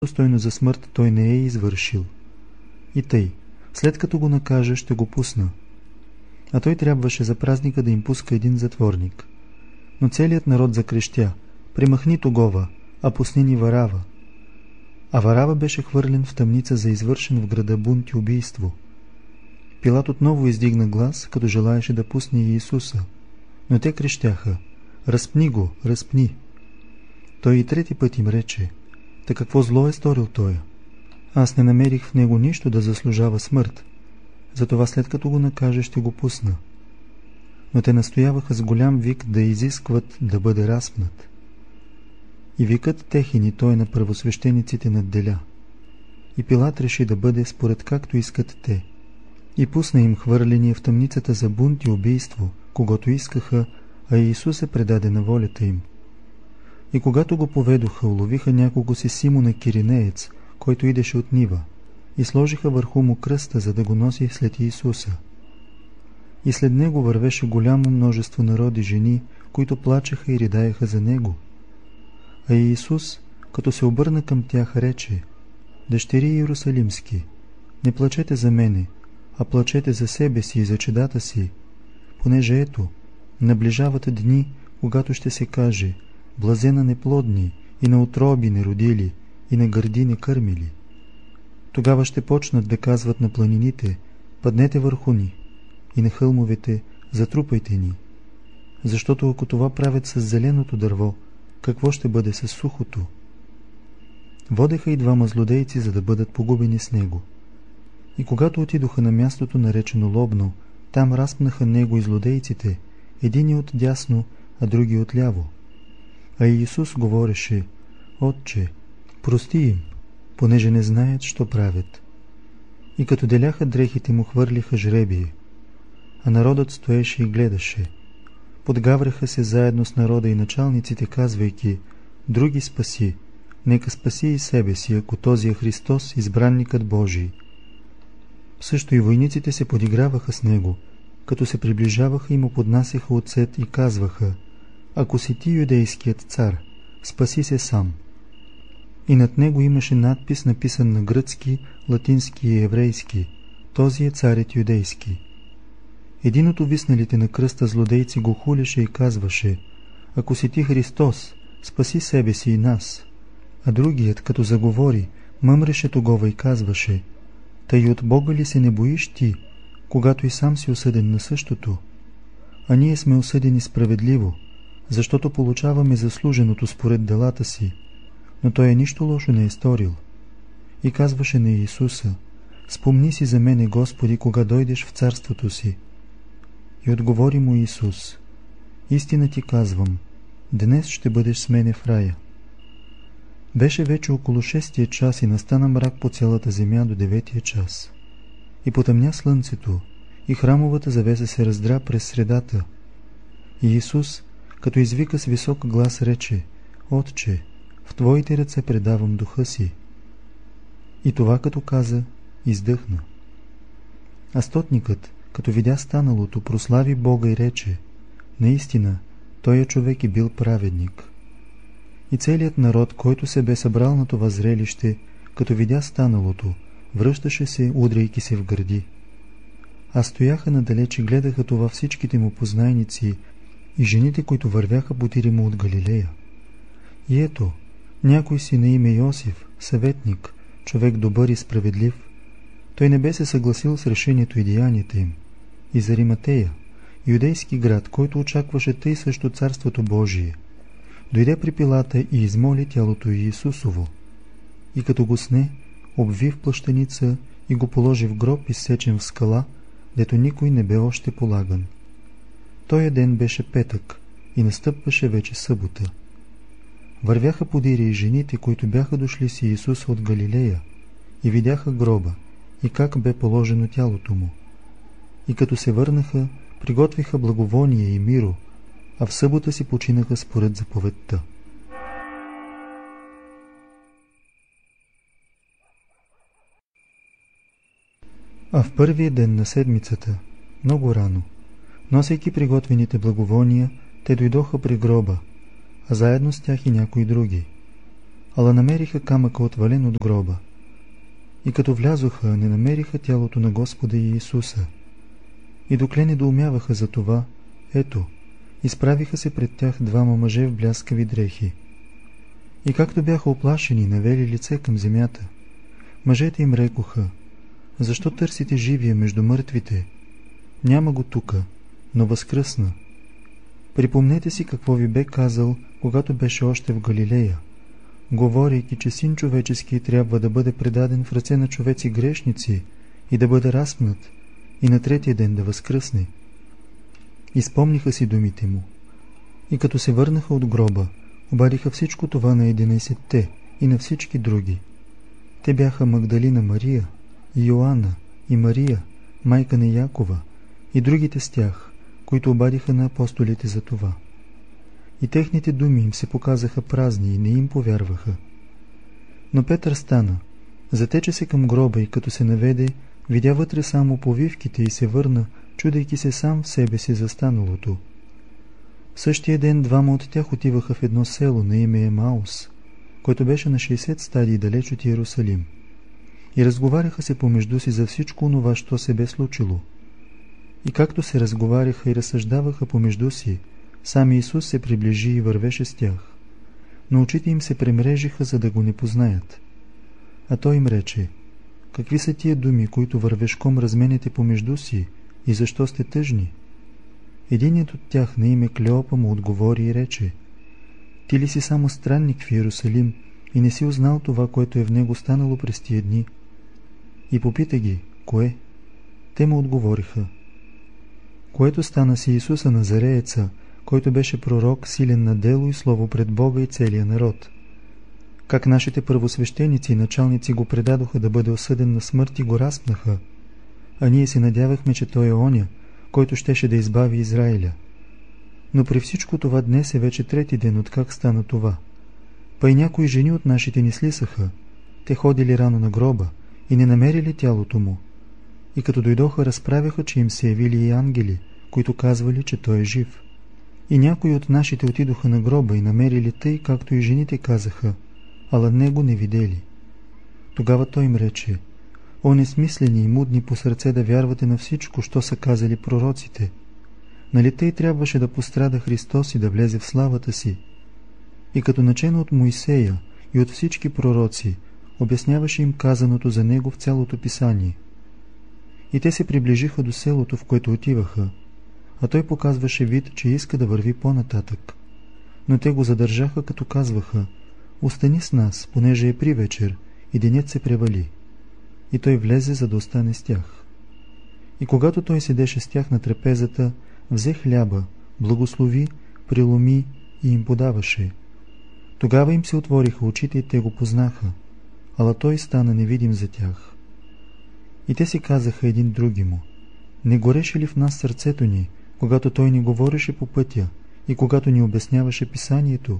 достойно за смърт той не е извършил. И тъй, след като го накажа, ще го пусна. А той трябваше за празника да им пуска един затворник. Но целият народ закрещя: „Премахни тогова, а пусни ни Варава!“ А Варава беше хвърлен в тъмница за извършен в града бунт и убийство. Пилат отново издигна глас, като желаеше да пусне Иисуса, но те крещяха: „Разпни го, разпни!“ Той и трети път им рече: „Та какво зло е сторил той? Аз не намерих в него нищо да заслужава смърт, затова след като го накаже, ще го пусна.“ Но те настояваха с голям вик да изискват да бъде разпнат. И викът техен и той на първосвещениците надделя. И Пилат реши да бъде според както искат те. И пусна им хвърление в тъмницата за бунт и убийство, когото искаха, а Иисус е предаде на волята им. И когато го поведоха, уловиха някого си Симона Киринеец, който идеше от нива, и сложиха върху му кръста, за да го носи след Иисуса. И след него вървеше голямо множество народи жени, които плачеха и ридаеха за него. А Иисус, като се обърна към тях, рече: „Дъщери Иерусалимски, не плачете за мене, а плачете за себе си и за чедата си, понеже ето, наближават дни, когато ще се каже: блазена неплодни, и на утроби неродили, и на гърди не кърмили. Тогава ще почнат да казват на планините: паднете върху ни, и на хълмовете: затрупайте ни. Защото ако това правят с зеленото дърво, какво ще бъде с сухото?“ Водеха и двама злодейци, за да бъдат погубени с него. И когато отидоха на мястото, наречено Лобно, там разпнаха него и злодейците, едини от дясно, а други от ляво. А Иисус говореше: „Отче, прости им, понеже не знаят, що правят.“ И като деляха дрехите му, хвърлиха жребие. А народът стоеше и гледаше. Подгавраха се заедно с народа и началниците, казвайки: „Други спаси, нека спаси и себе си, ако този е Христос, избранникът Божий.“ Също и войниците се подиграваха с него, като се приближаваха и му поднасяха оцет и казваха: „Ако си ти юдейският цар, спаси се сам.“ И над него имаше надпис, написан на гръцки, латински и еврейски: „Този е царят юдейски.“ Един от увисналите на кръста злодейци го хулеше и казваше: „Ако си ти Христос, спаси себе си и нас.“ А другият, като заговори, мъмреше тогова и казваше: „Тъй от Бога ли се не боиш ти, когато и сам си осъден на същото? А ние сме осъдени справедливо, защото получаваме заслуженото според делата си, но той нищо лошо не е сторил.“ И казваше на Иисуса: „Спомни си за мене, Господи, кога дойдеш в царството си.“ И отговори му Исус: „Истина ти казвам, днес ще бъдеш с мене в рая.“ Беше вече около 6-тия час и настана мрак по цялата земя до 9-тия час. И потъмня слънцето, и храмовата завеса се раздра през средата. И Исус, като извика с висок глас, рече: „Отче, в Твоите ръце предавам духа си.“ И това като каза, издъхна. А стотникът, като видя станалото, прослави Бога и рече: „Наистина, той човек е бил праведник.“ И целият народ, който се бе събрал на това зрелище, като видя станалото, връщаше се, удряйки се в гърди. А стояха надалеч и гледаха това всичките му познайници и жените, които вървяха потири му от Галилея. И ето, някой си на име Йосиф, съветник, човек добър и справедлив, той не бе се съгласил с решението и деянията им. И за Риматея, юдейски град, който очакваше тъй също царството Божие, дойде при Пилата и измоли тялото Иисусово. И като го сне, обви в плащаница и го положи в гроб, изсечен в скала, дето никой не бе още полаган. Тоя ден беше петък и настъпваше вече събота. Вървяха подире и жените, които бяха дошли с Иисус от Галилея, и видяха гроба и как бе положено тялото му. И като се върнаха, приготвиха благовоние и миро, а в събота си починаха според заповедта. А в първия ден на седмицата, много рано, носейки приготвените благовония, те дойдоха при гроба, а заедно с тях и някои други. ала намериха камъка отвален от гроба. И като влязоха, не намериха тялото на Господа Иисуса. И докле недоумяваха за това, ето, изправиха се пред тях двама мъже в бляскави дрехи. И както бяха оплашени, навели лице към земята. Мъжете им рекоха: защо търсите живия между мъртвите? Няма го тука, но възкръсна. Припомнете си какво ви бе казал, когато беше още в Галилея, говорейки, че Син човечески трябва да бъде предаден в ръце на човеци грешници и да бъде разпнат, и на третия ден да възкръсне. Изпомниха си думите му. И като се върнаха от гроба, обадиха всичко това на 11-те и на всички други. Те бяха Магдалина Мария, и Йоанна, и Мария, майка на Якова, и другите с тях, които обадиха на апостолите за това. И техните думи им се показаха празни и не им повярваха. Но Петър стана, затече се към гроба и като се наведе, видя вътре само повивките и се върна, чудейки се сам в себе си за станалото. В същия ден двама от тях отиваха в едно село на име Емаус, което беше на 60 стадии далеч от Иерусалим. И разговаряха се помежду си за всичко онова, що се бе случило. И както се разговаряха и разсъждаваха помежду си, сам Исус се приближи и вървеше с тях. Но очите им се премрежиха, за да го не познаят. А той им рече: какви са тия думи, които вървешком разменяте помежду си, и защо сте тъжни? Единият от тях на име Клеопа му отговори и рече: ти ли си само странник в Иерусалим и не си узнал това, което е в него станало през тия дни? И попита ги: кое? Те му отговориха: което стана с Иисуса Назарееца, който беше пророк, силен на дело и слово пред Бога и целия народ. Как нашите първосвещеници и началници го предадоха да бъде осъден на смърт и го разпнаха, а ние се надявахме, че той е оня, който щеше да избави Израиля. Но при всичко това днес е вече трети ден, откак стана това. Па и някои жени от нашите ни слисаха. Те ходили рано на гроба и не намерили тялото му. И като дойдоха, разправяха, че им се явили и ангели, които казвали, че той е жив. И някои от нашите отидоха на гроба и намерили тъй, както и жените казаха, ала него не видели. Тогава той им рече: о несмислени и мудни по сърце да вярвате на всичко, що са казали пророците. Нали тъй трябваше да пострада Христос и да влезе в славата си? И като начено от Моисея и от всички пророци, обясняваше им казаното за него в цялото писание. И те се приближиха до селото, в което отиваха, а той показваше вид, че иска да върви по-нататък. Но те го задържаха, като казваха: остани с нас, понеже е привечер и денят се превали. И той влезе, за да остане с тях. И когато той седеше с тях на трапезата, взе хляба, благослови, преломи и им подаваше. Тогава им се отвориха очите и те го познаха, ала той стана невидим за тях. И те си казаха един другиму: не гореше ли в нас сърцето ни, когато той ни говореше по пътя и когато ни обясняваше писанието?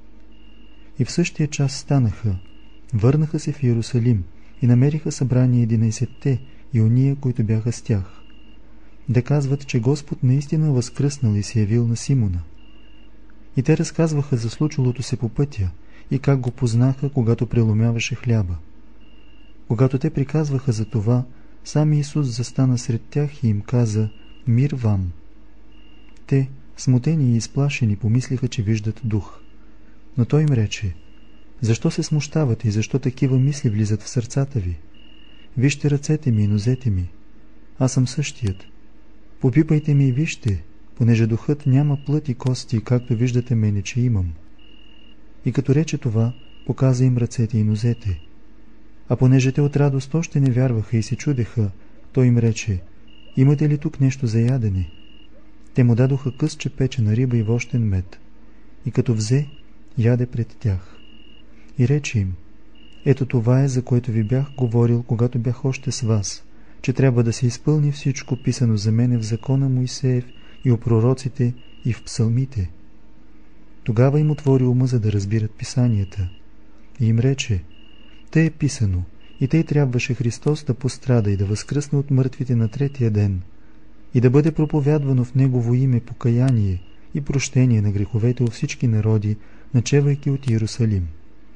И в същия час станаха, върнаха се в Иерусалим и намериха събрани 11-те и ония, които бяха с тях, да казват, че Господ наистина възкръснал и се явил на Симона. И те разказваха за случилото се по пътя и как го познаха, когато преломяваше хляба. Когато те приказваха за това, сам Исус застана сред тях и им каза: мир вам! Те, смутени и изплашени, помислиха, че виждат дух. Но той им рече: защо се смущавате и защо такива мисли влизат в сърцата ви? Вижте ръцете ми и нозете ми. Аз съм същият. Попипайте ми и вижте, понеже духът няма плът и кости, както виждате мене, че имам. И като рече това, показа им ръцете и нозете. А понеже те от радост още не вярваха и се чудеха, той им рече: имате ли тук нещо за ядене? Те му дадоха късче печена риба и вощен мед. И като взе, яде пред тях. И рече им: ето това е, за което ви бях говорил, когато бях още с вас, че трябва да се изпълни всичко писано за мене в закона Моисеев и о пророците и в псалмите. Тогава им отвори ума, за да разбират писанията. И им рече: тъй е писано, и тъй трябваше Христос да пострада и да възкръсне от мъртвите на третия ден, и да бъде проповядвано в Негово име покаяние и прощение на греховете у всички народи, начевайки от Иерусалим.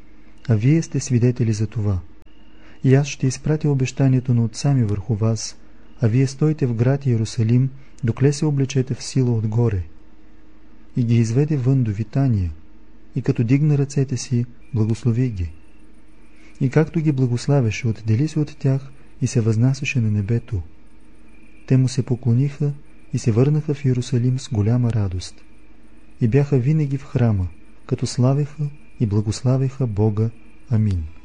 а вие сте свидетели за това. И аз ще изпратя обещанието на отца ми върху вас, а вие стойте в град Иерусалим, докле се облечете в сила отгоре. И ги изведе вън до Витания, и като дигна ръцете си, благослови ги. И както ги благославяше, отдели се от тях и се възнасяше на небето. Те му се поклониха и се върнаха в Иерусалим с голяма радост. И бяха винаги в храма, като славеха и благославяха Бога. Амин.